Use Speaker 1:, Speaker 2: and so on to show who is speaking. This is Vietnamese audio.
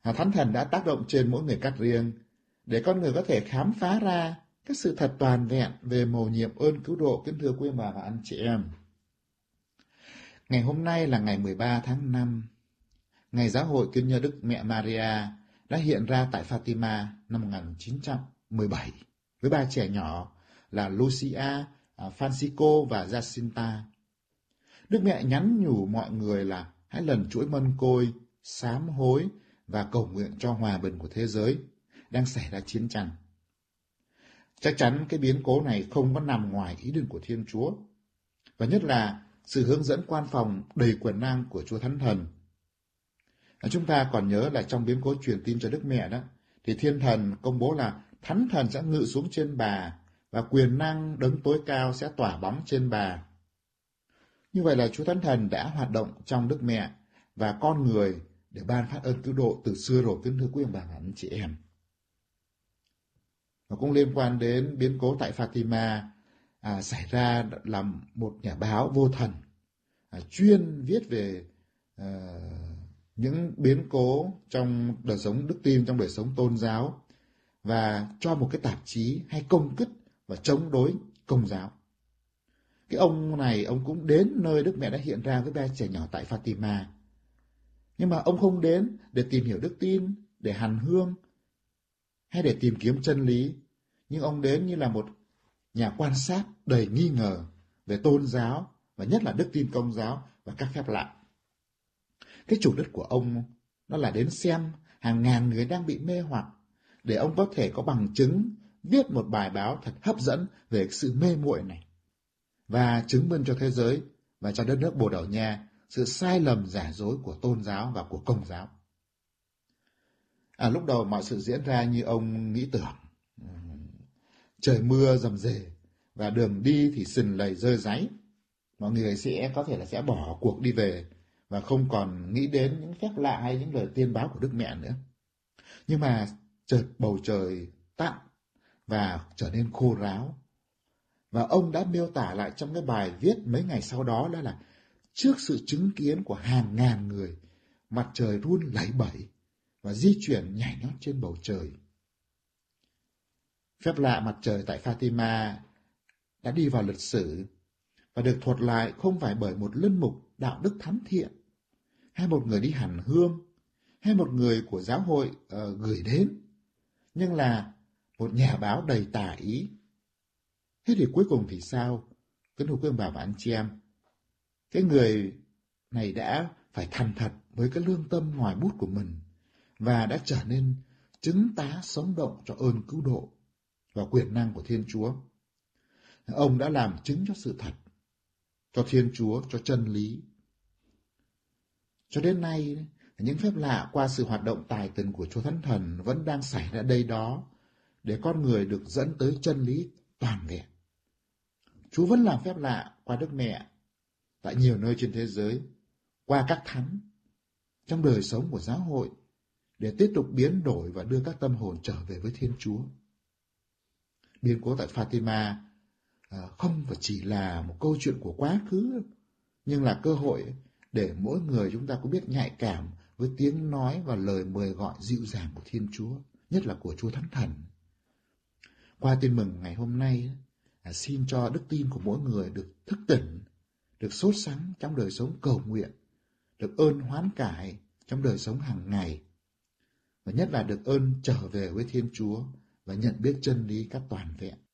Speaker 1: Thánh thần đã tác động trên mỗi người cách riêng để con người có thể khám phá ra các sự thật toàn vẹn về mầu nhiệm ơn cứu độ. Kính thưa quý bà và anh chị em, ngày hôm nay là ngày 13 tháng 5, ngày giáo hội kính nhớ Đức Mẹ Maria đã hiện ra tại Fatima năm 1917 với ba trẻ nhỏ là Lucia, Francisco và Jacinta. Đức Mẹ nhắn nhủ mọi người là hãy lần chuỗi mân côi, sám hối và cầu nguyện cho hòa bình của thế giới đang xảy ra chiến tranh. Chắc chắn cái biến cố này không có nằm ngoài ý định của Thiên Chúa, và nhất là sự hướng dẫn quan phòng đầy quyền năng của Chúa Thánh Thần. Chúng ta còn nhớ là trong biến cố truyền tin cho Đức Mẹ đó, thì Thiên Thần công bố là Thánh Thần sẽ ngự xuống trên bà và quyền năng đấng tối cao sẽ tỏa bóng trên bà. Như vậy là Chúa Thánh Thần đã hoạt động trong Đức Mẹ và con người để ban phát ơn cứu độ từ xưa rồi, kính thưa quý ông bà và anh chị em. Và cũng liên quan đến biến cố tại Fatima xảy ra là một nhà báo vô thần chuyên viết về những biến cố trong đời sống đức tin, trong đời sống tôn giáo, và cho một cái tạp chí hay công kích và chống đối Công giáo. Cái ông này, ông cũng đến nơi Đức Mẹ đã hiện ra với ba trẻ nhỏ tại Fatima. Nhưng mà ông không đến để tìm hiểu đức tin, để hành hương, hay để tìm kiếm chân lý. Nhưng ông đến như là một nhà quan sát đầy nghi ngờ về tôn giáo, và nhất là đức tin Công giáo và các phép lạ. Cái chủ đích của ông đó là đến xem hàng ngàn người đang bị mê hoặc, để ông có thể có bằng chứng viết một bài báo thật hấp dẫn về sự mê muội này, và chứng minh cho thế giới và cho đất nước Bồ Đào Nha sự sai lầm giả dối của tôn giáo và của Công giáo. Lúc đầu mọi sự diễn ra như ông nghĩ tưởng. Trời mưa rầm rề và đường đi thì sình lầy rơi ráy. Mọi người có thể sẽ bỏ cuộc đi về và không còn nghĩ đến những phép lạ hay những lời tiên báo của Đức Mẹ nữa. Nhưng mà chợt bầu trời tạnh và trở nên khô ráo. Và ông đã miêu tả lại trong cái bài viết mấy ngày sau đó là trước sự chứng kiến của hàng ngàn người, mặt trời run lẩy bẩy và di chuyển nhảy nhót trên bầu trời. Phép lạ mặt trời tại Fatima đã đi vào lịch sử và được thuật lại không phải bởi một linh mục đạo đức thánh thiện, hay một người đi hành hương, hay một người của giáo hội gửi đến, nhưng là một nhà báo đầy tà ý. Thế thì cuối cùng thì sao? Kính thưa quý ông bà và anh chị em, cái người này đã phải thành thật với cái lương tâm ngoài bút của mình và đã trở nên chứng tá sống động cho ơn cứu độ và quyền năng của Thiên Chúa. Ông đã làm chứng cho sự thật, cho Thiên Chúa, cho chân lý. Cho đến nay, những phép lạ qua sự hoạt động tài tình của Chúa Thánh Thần vẫn đang xảy ra đây đó, để con người được dẫn tới chân lý toàn vẹn. Chúa vẫn làm phép lạ qua Đức Mẹ tại nhiều nơi trên thế giới, qua các thánh, trong đời sống của giáo hội, để tiếp tục biến đổi và đưa các tâm hồn trở về với Thiên Chúa. Biến cố tại Fatima không phải chỉ là một câu chuyện của quá khứ, nhưng là cơ hội để mỗi người chúng ta có biết nhạy cảm với tiếng nói và lời mời gọi dịu dàng của Thiên Chúa, nhất là của Chúa Thánh Thần. Qua tin mừng ngày hôm nay, xin cho đức tin của mỗi người được thức tỉnh, được sốt sắng trong đời sống cầu nguyện, được ơn hoán cải trong đời sống hàng ngày, và nhất là được ơn trở về với Thiên Chúa và nhận biết chân lý các toàn vẹn.